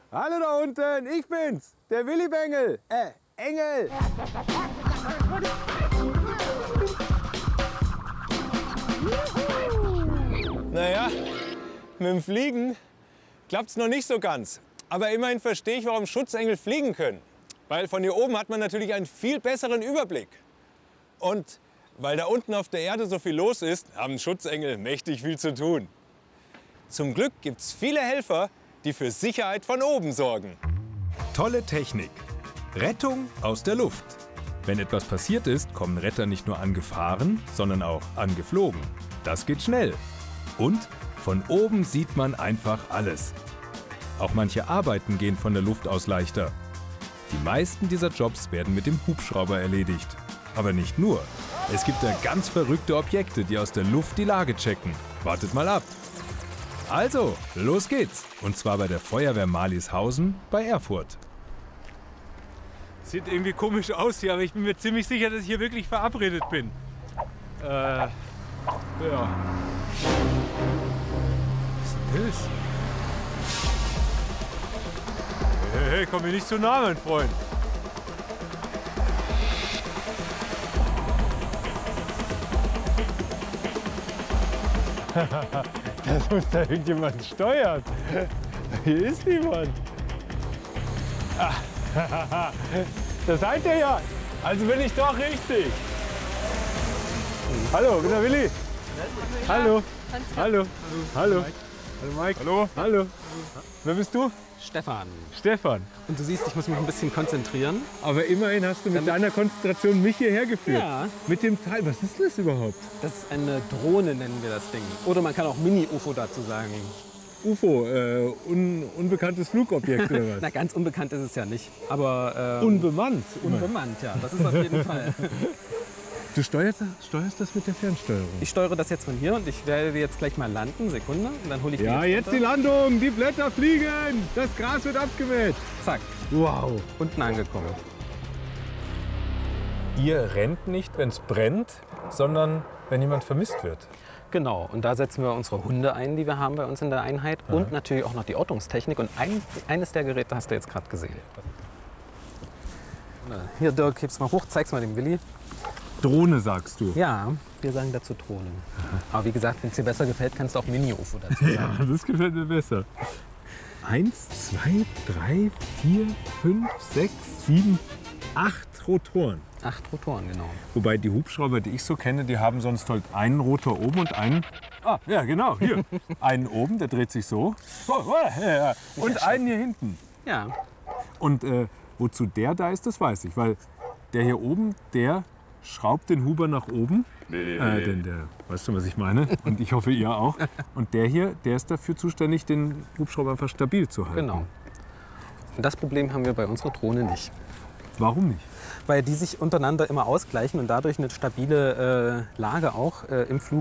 Hallo da unten, ich bin's, der Willi Bengel, Engel. Naja, mit dem Fliegen klappt's noch nicht so ganz. Aber immerhin verstehe ich, warum Schutzengel fliegen können. Weil von hier oben hat man natürlich einen viel besseren Überblick. Und weil da unten auf der Erde so viel los ist, haben Schutzengel mächtig viel zu tun. Zum Glück gibt's viele Helfer, die für Sicherheit von oben sorgen. Tolle Technik. Rettung aus der Luft. Wenn etwas passiert ist, kommen Retter nicht nur angefahren, sondern auch angeflogen. Das geht schnell. Und von oben sieht man einfach alles. Auch manche Arbeiten gehen von der Luft aus leichter. Die meisten dieser Jobs werden mit dem Hubschrauber erledigt. Aber nicht nur. Es gibt da ganz verrückte Objekte, die aus der Luft die Lage checken. Wartet mal ab. Also, los geht's. Und zwar bei der Feuerwehr Marlishausen bei Erfurt. Sieht irgendwie komisch aus hier, aber ich bin mir ziemlich sicher, dass ich hier wirklich verabredet bin. Ja. Was ist denn das? Hey, komm mir nicht zu nahe, mein Freund. Das muss da irgendjemand steuern. Hier ist niemand. Da seid ihr ja. Also bin ich doch richtig. Hallo, bin der Willi. Hallo. Hallo. Hallo. Hallo Mike. Hallo. Hallo. Wer bist du? Stefan. Stefan. Und du siehst, ich muss mich ein bisschen konzentrieren. Aber immerhin hast du mit deiner Konzentration mich hierher geführt. Ja. Mit dem Teil. Was ist das überhaupt? Das ist eine Drohne, nennen wir das Ding. Oder man kann auch Mini-UFO dazu sagen. UFO, unbekanntes Flugobjekt oder was? Na, ganz unbekannt ist es ja nicht. Aber Unbemannt. unbemannt, ja. Das ist auf jeden Fall. Du steuerst das mit der Fernsteuerung? Ich steuere das jetzt von hier und ich werde jetzt gleich mal landen. Sekunde. Und dann hole ich Ja, die jetzt runter. die Landung, die Blätter fliegen, das Gras wird abgemäht. Zack, Wow. unten angekommen. Ihr rennt nicht, wenn es brennt, sondern wenn jemand vermisst wird. Genau, und da setzen wir unsere Hunde ein, die wir haben bei uns in der Einheit. Und natürlich auch noch die Ortungstechnik. Und eines der Geräte hast du jetzt gerade gesehen. Hier, Dirk, heb's mal hoch, zeig's mal dem Willi. Drohne sagst du? Ja, wir sagen dazu Drohnen. Aber wie gesagt, wenn es dir besser gefällt, kannst du auch Mini-UFO dazu sagen. Ja, das gefällt mir besser. 1, 2, 3, 4, 5, 6, 7, 8 Rotoren. 8 Rotoren, genau. Wobei die Hubschrauber, die ich so kenne, die haben sonst halt einen Rotor oben und einen... Ah, ja genau, hier. Einen oben, der dreht sich so. Und einen hier hinten. Ja, Und wozu der da ist, das weiß ich. Weil der hier oben, der schraubt den Huber nach oben. Denn der, weißt du, was ich meine? Und ich hoffe, ihr auch. Und der hier, der ist dafür zuständig, den Hubschrauber einfach stabil zu halten. genau. Und das Problem haben wir bei unserer Drohne nicht. Warum nicht? Weil die sich untereinander immer ausgleichen und dadurch eine stabile Lage auch im Flug